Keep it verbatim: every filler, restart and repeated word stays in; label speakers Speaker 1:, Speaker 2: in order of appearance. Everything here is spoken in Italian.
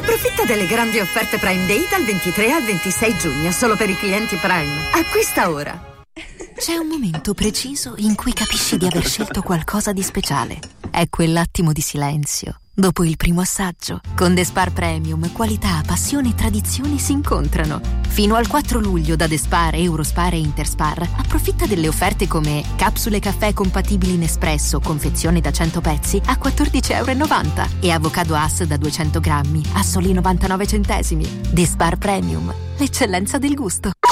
Speaker 1: Approfitta delle grandi offerte Prime Day dal ventitré al ventisei giugno, solo per i clienti Prime. Acquista ora.
Speaker 2: C'è un momento preciso in cui capisci di aver scelto qualcosa di speciale. È quell'attimo di silenzio dopo il primo assaggio. Con The Spar Premium, qualità, passione e tradizione si incontrano. Fino al quattro luglio da The Spar, Eurospar e Interspar approfitta delle offerte come capsule caffè compatibili in espresso, confezione da cento pezzi a quattordici virgola novanta euro e avocado Hass da duecento grammi a soli novantanove centesimi. The Spar Premium, l'eccellenza del gusto.